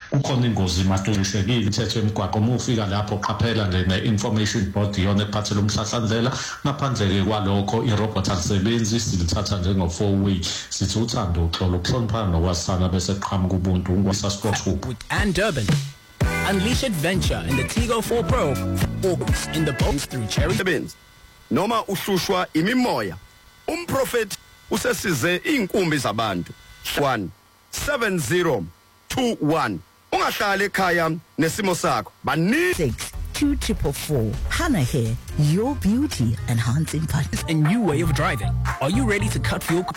ukhona ingozi maqinisekile imithetho emgwaqo uma ufika lapho qaphela nje ne-information board yona ephathele umhlahlandlela ngaphandle-ke kwalokho irobot alisebenzi silithatha njengo-4-way sithi uthando uxolo ukuhloniphana nokwasana bese qhamuka ubuntu ungwasa sport with Ann Durban. Unleash adventure in the Tigo 4 Pro or in the box through Cherry. Noma uhlushwa imimoya. Umprofeti usesize inkumbi zabantu. 17021. Ungahlala ekhaya nesimo sakho. Bani 62444. Hana Hair, your beauty enhancing partner. A new way of driving. Are you ready to cut fuel